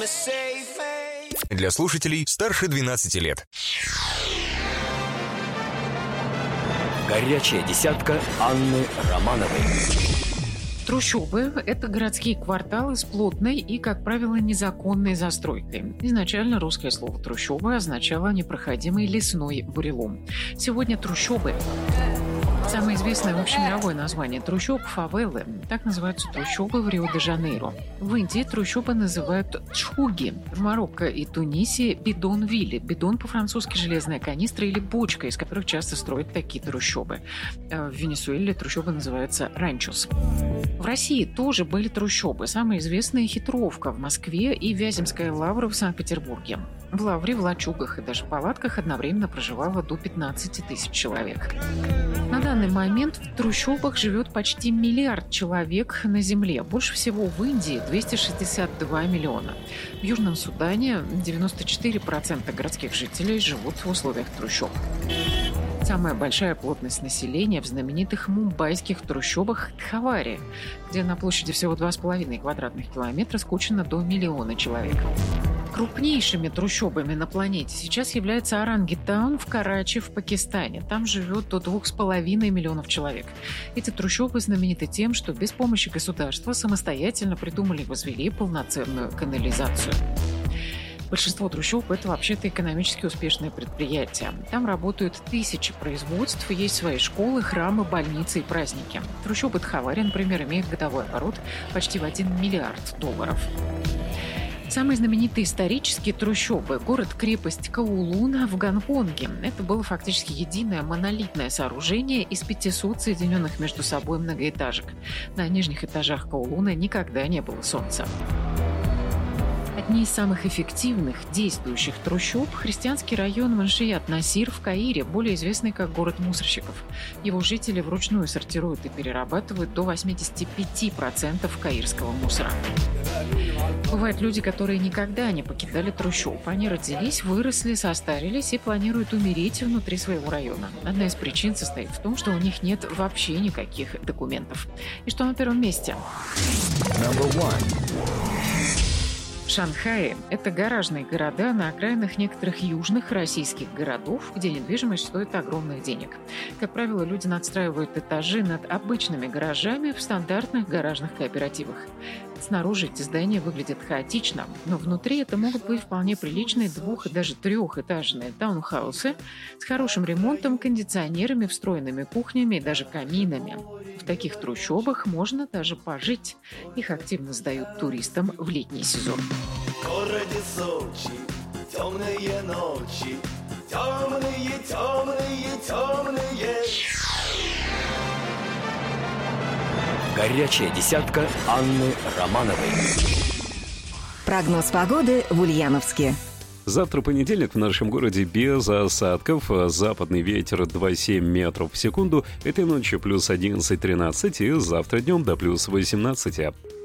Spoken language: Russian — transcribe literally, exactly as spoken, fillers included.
Для слушателей старше двенадцати лет. Горячая десятка Анны Романовой. Трущобы – это городские кварталы с плотной и, как правило, незаконной застройкой. Изначально русское слово «трущобы» означало непроходимый лесной бурелом. Сегодня трущобы – самое известное общемировое название трущоб – фавелы. Так называются трущобы в Рио-де-Жанейро. В Индии трущобы называют чхуги. В Марокко и Тунисе – бидонвилли. Бидон по-французски – железная канистра или бочка, из которых часто строят такие трущобы. В Венесуэле трущобы называются ранчос. В России тоже были трущобы. Самая известная – Хитровка в Москве и Вяземская лавра в Санкт-Петербурге. В лавре, в лачугах и даже палатках одновременно проживало до пятнадцати тысяч человек. На данный момент в трущобах живет почти миллиард человек на Земле. Больше всего в Индии – двести шестьдесят два миллиона. В Южном Судане девяносто четыре процента городских жителей живут в условиях трущоб. Самая большая плотность населения в знаменитых мумбайских трущобах Тхавари, где на площади всего два с половиной квадратных километра скучно до миллиона человек. Крупнейшими трущобами на планете сейчас является Орангитаун в Карачи в Пакистане. Там живет до двух с половиной миллионов человек. Эти трущобы знамениты тем, что без помощи государства самостоятельно придумали и возвели полноценную канализацию. Большинство трущоб – это вообще-то экономически успешные предприятия. Там работают тысячи производств, есть свои школы, храмы, больницы и праздники. Трущобы Тхавари, например, имеют годовой оборот почти в один миллиард долларов. Самые знаменитые исторические трущобы – город-крепость Коулун в Гонконге. Это было фактически единое монолитное сооружение из пятисот соединенных между собой многоэтажек. На нижних этажах Коулуна никогда не было солнца. Одни из самых эффективных действующих трущоб – христианский район Маншият-Насир в Каире, более известный как город мусорщиков. Его жители вручную сортируют и перерабатывают до восемьдесят пять процентов каирского мусора. Бывают люди, которые никогда не покидали трущоб. Они родились, выросли, состарились и планируют умереть внутри своего района. Одна из причин состоит в том, что у них нет вообще никаких документов. И что на первом месте? Шанхай – это гаражные города на окраинах некоторых южных российских городов, где недвижимость стоит огромных денег. Как правило, люди надстраивают этажи над обычными гаражами в стандартных гаражных кооперативах. Снаружи эти здания выглядят хаотично, но внутри это могут быть вполне приличные двух- и даже трехэтажные таунхаусы с хорошим ремонтом, кондиционерами, встроенными кухнями и даже каминами. В таких трущобах можно даже пожить. Их активно сдают туристам в летний сезон. В городе Сочи темные ночи, темные, темные, темные. Горячая десятка Анны Романовой. Прогноз погоды в Ульяновске. Завтра понедельник в нашем городе без осадков. Западный ветер два целых семь десятых метров в секунду. Этой ночью плюс одиннадцать-тринадцать и завтра днем до плюс восемнадцать.